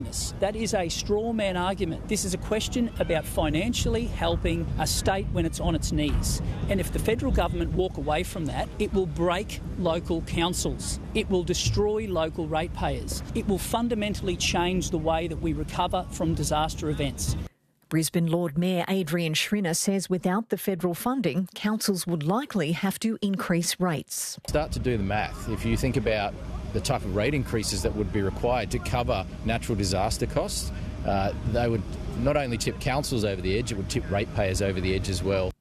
That is a straw man argument. This is a question about financially helping a state when it's on its knees. And if the federal government walk away from that, it will break local councils. It will destroy local ratepayers. It will fundamentally change the way that we recover from disaster events. Brisbane Lord Mayor Adrian Schrinner says without the federal funding, councils would likely have to increase rates. Start to do the math. If you think about the type of rate increases that would be required to cover natural disaster costs, they would not only tip councils over the edge, it would tip ratepayers over the edge as well.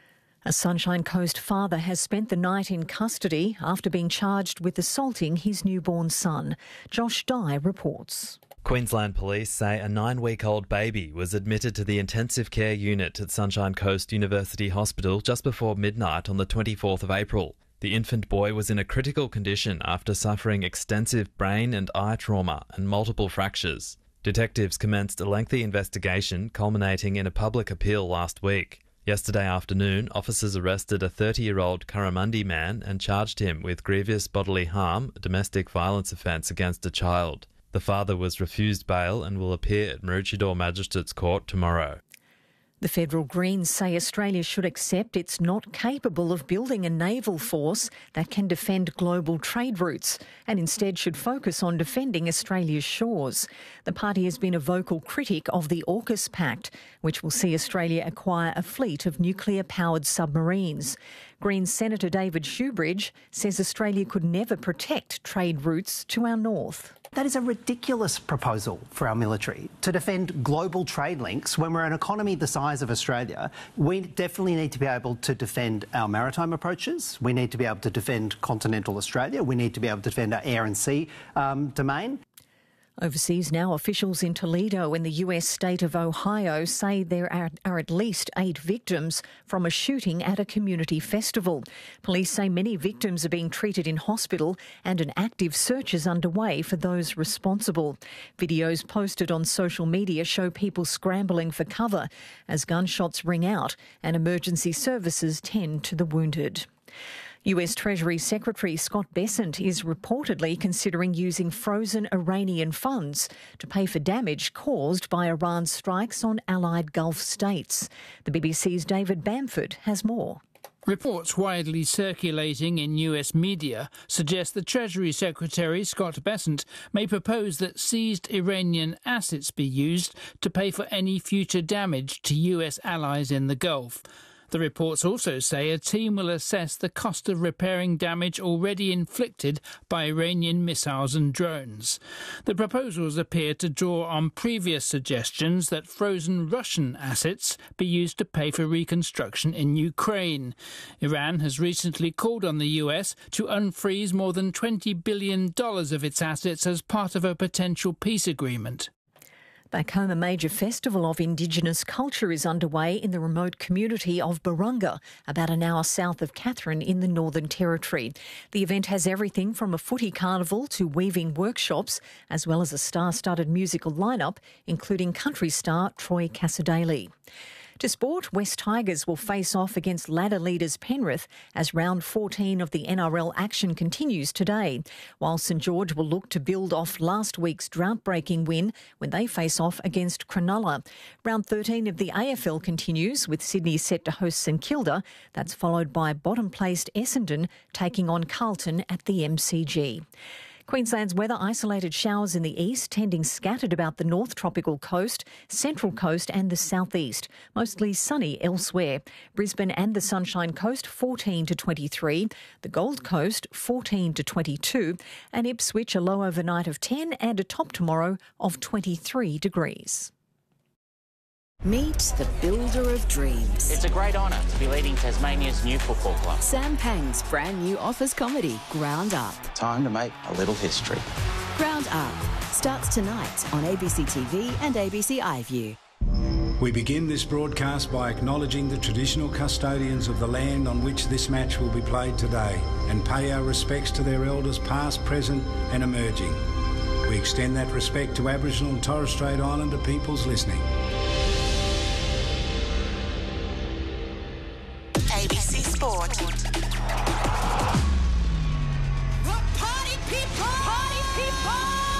A Sunshine Coast father has spent the night in custody after being charged with assaulting his newborn son. Josh Dye reports. Queensland Police say a 9-week-old baby was admitted to the intensive care unit at Sunshine Coast University Hospital just before midnight on the 24th of April. The infant boy was in a critical condition after suffering extensive brain and eye trauma and multiple fractures. Detectives commenced a lengthy investigation culminating in a public appeal last week. Yesterday afternoon, officers arrested a 30-year-old Curramundi man and charged him with grievous bodily harm, a domestic violence offence against a child. The father was refused bail and will appear at Maroochydore Magistrates Court tomorrow. The federal Greens say Australia should accept it's not capable of building a naval force that can defend global trade routes and instead should focus on defending Australia's shores. The party has been a vocal critic of the AUKUS Pact, which will see Australia acquire a fleet of nuclear-powered submarines. Greens Senator David Shoebridge says Australia could never protect trade routes to our north. That is a ridiculous proposal for our military, to defend global trade links when we're an economy the size of Australia. We definitely need to be able to defend our maritime approaches. We need to be able to defend continental Australia. We need to be able to defend our air and sea domain. Overseas now, officials in Toledo in the US state of Ohio say there are at least 8 victims from a shooting at a community festival. Police say many victims are being treated in hospital and an active search is underway for those responsible. Videos posted on social media show people scrambling for cover as gunshots ring out and emergency services tend to the wounded. US Treasury Secretary Scott Bessent is reportedly considering using frozen Iranian funds to pay for damage caused by Iran's strikes on allied Gulf states. The BBC's David Bamford has more. Reports widely circulating in US media suggest the Treasury Secretary, Scott Bessent, may propose that seized Iranian assets be used to pay for any future damage to US allies in the Gulf. The reports also say a team will assess the cost of repairing damage already inflicted by Iranian missiles and drones. The proposals appear to draw on previous suggestions that frozen Russian assets be used to pay for reconstruction in Ukraine. Iran has recently called on the US to unfreeze more than $20 billion of its assets as part of a potential peace agreement. Back home, a major festival of Indigenous culture is underway in the remote community of Barunga, about an hour south of Katherine in the Northern Territory. The event has everything from a footy carnival to weaving workshops, as well as a star-studded musical lineup, including country star Troy Cassar-Daley. To sport, West Tigers will face off against ladder leaders Penrith as round 14 of the NRL action continues today, while St George will look to build off last week's drought-breaking win when they face off against Cronulla. Round 13 of the AFL continues, with Sydney set to host St Kilda. That's followed by bottom-placed Essendon taking on Carlton at the MCG. Queensland's weather: isolated showers in the east, tending scattered about the north tropical coast, central coast and the southeast. Mostly sunny elsewhere. Brisbane and the Sunshine Coast 14 to 23, the Gold Coast 14 to 22, and Ipswich a low overnight of 10 and a top tomorrow of 23 degrees. Meet the builder of dreams. It's a great honour to be leading Tasmania's new football club. Sam Pang's brand new office comedy, Ground Up. Time to make a little history. Ground Up starts tonight on ABC TV and ABC iView. We begin this broadcast by acknowledging the traditional custodians of the land on which this match will be played today and pay our respects to their elders past, present and emerging. We extend that respect to Aboriginal and Torres Strait Islander peoples listening. ABC Sport.